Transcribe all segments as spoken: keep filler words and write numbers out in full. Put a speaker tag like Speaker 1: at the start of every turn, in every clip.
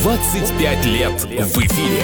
Speaker 1: двадцать пять лет в эфире.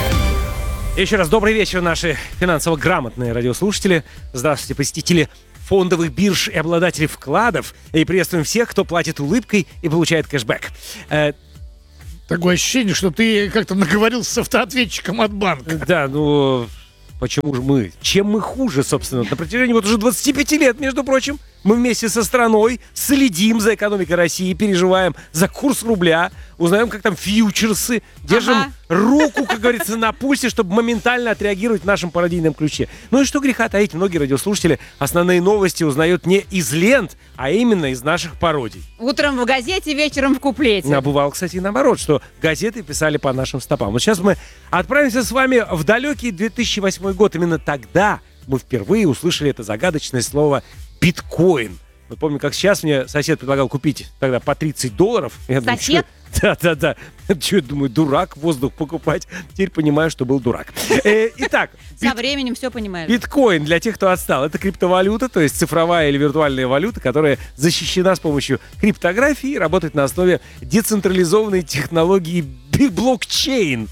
Speaker 2: Еще раз добрый вечер, наши финансово грамотные радиослушатели. Здравствуйте, посетители фондовых бирж и обладатели вкладов. И приветствуем всех, кто платит улыбкой и получает кэшбэк. Э,
Speaker 3: Такое ощущение, что ты как-то наговорился с автоответчиком от банка.
Speaker 2: да, ну... Почему же мы? Чем мы хуже, собственно? На протяжении вот уже двадцати пяти лет, между прочим, мы вместе со страной следим за экономикой России, переживаем за курс рубля, узнаем, как там фьючерсы, держим
Speaker 4: Ага.
Speaker 2: руку, как говорится, на пульсе, чтобы моментально отреагировать в нашем пародийном ключе. Ну и что греха таить, многие радиослушатели основные новости узнают не из лент, а именно из наших пародий.
Speaker 4: Утром в газете, вечером в куплете.
Speaker 2: А бывало, кстати, и наоборот, что газеты писали по нашим стопам. Вот сейчас мы отправимся с вами в далекий две тысячи восьмой год. Именно тогда мы впервые услышали это загадочное слово «биткоин». Вот помню, как сейчас мне сосед предлагал купить тогда по тридцать долларов. Я думаю,
Speaker 4: Сосед?
Speaker 2: чё- Да-да-да. Че, я думаю, дурак воздух покупать. Теперь понимаю, что был дурак. Э, Итак,
Speaker 4: Со
Speaker 2: бит-
Speaker 4: временем все понимаешь.
Speaker 2: биткоин, для тех, кто отстал, это криптовалюта, то есть цифровая или виртуальная валюта, которая защищена с помощью криптографии и работает на основе децентрализованной технологии би- блокчейн.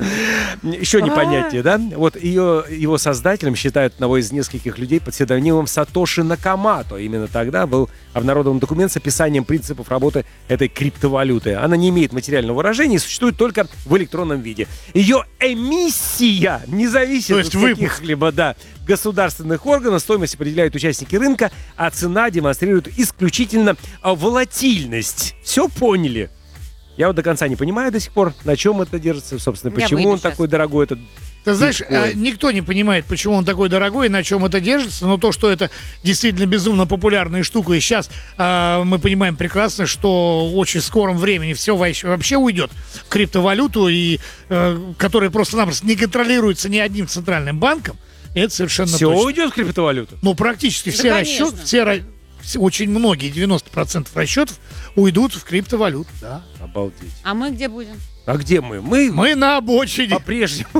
Speaker 2: Еще не понятие, да? Вот ее, его создателем считают одного из нескольких людей под псевдонимом Сатоши Накамото. Именно тогда был обнародован документ с описанием принципов работы этой криптовалюты. Она не имеет материального выражения и существует только в электронном виде. Ее эмиссия не зависит
Speaker 3: То есть
Speaker 2: от
Speaker 3: выпуск.
Speaker 2: каких-либо да, государственных органов. Стоимость определяют участники рынка, а цена демонстрирует исключительно а, волатильность. Все поняли? Я вот до конца не понимаю до сих пор, на чем это держится, собственно,
Speaker 4: Я
Speaker 2: почему
Speaker 4: выйду
Speaker 2: он
Speaker 4: сейчас.
Speaker 2: такой дорогой, этот
Speaker 3: Ты знаешь,
Speaker 2: биткоин.
Speaker 3: а, никто не понимает, почему он такой дорогой и на чем это держится, но то, что это действительно безумно популярная штука, и сейчас а, мы понимаем прекрасно, что в очень скором времени все вообще уйдет в криптовалюту, и, э, которая просто-напросто не контролируется ни одним центральным банком, и это совершенно
Speaker 2: Все
Speaker 3: точно.
Speaker 2: уйдет в криптовалюту.
Speaker 3: Ну, практически
Speaker 4: Да,
Speaker 3: все
Speaker 4: конечно.
Speaker 3: расчеты, все, ра- все- очень многие, девяносто процентов расчетов уйдут в криптовалюту, да.
Speaker 2: Обалдеть.
Speaker 4: А мы где будем?
Speaker 2: А где мы? Мы,
Speaker 3: Мы на обочине.
Speaker 2: по-прежнему.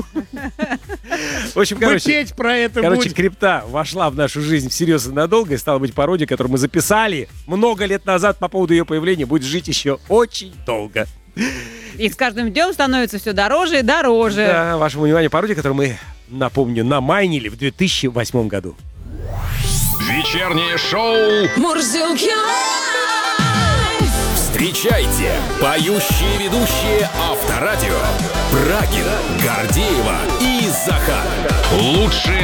Speaker 2: В общем,
Speaker 3: Мы
Speaker 2: короче,
Speaker 3: петь про это
Speaker 2: короче,
Speaker 3: будем.
Speaker 2: крипта вошла в нашу жизнь всерьез и надолго, и стала быть пародией, которую мы записали много лет назад по поводу ее появления, будет жить еще очень долго.
Speaker 4: И с каждым днем становится все дороже и дороже.
Speaker 2: Да, вашему вниманию пародия, которую мы, напомню, намайнили в две тысячи восьмом году.
Speaker 1: Вечернее шоу.
Speaker 5: Мурзилки лайф!
Speaker 1: Встречайте, поющие ведущие Авторадио. Брагин, Гордеева и Захар. Лучшие